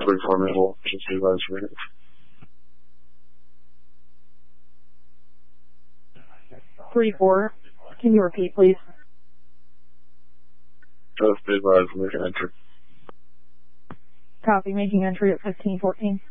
3-4 just advise for it. 3-4. Can you repeat, please? Just advise making entry. Copy, making entry at 1514.